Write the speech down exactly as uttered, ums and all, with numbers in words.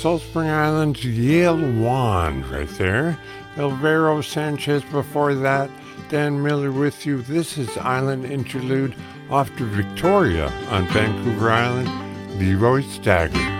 Salt Spring Island's Yale Wand right there. Elvero Sanchez before that. Dan Miller with you. This is Island Interlude off to Victoria on Vancouver Island. Leroy Stagger.